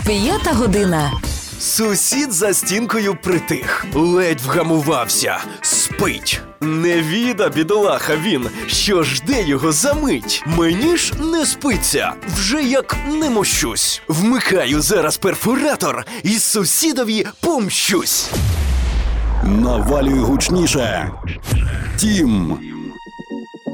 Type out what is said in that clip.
5 година. Сусід за стінкою притих, ледь вгамувався, спить. Не віда, бідолаха він, що жде його за мить. Мені ж не спиться, вже як не мощусь. Вмикаю зараз перфоратор і сусідові помщусь. Навалюй гучніше. Тім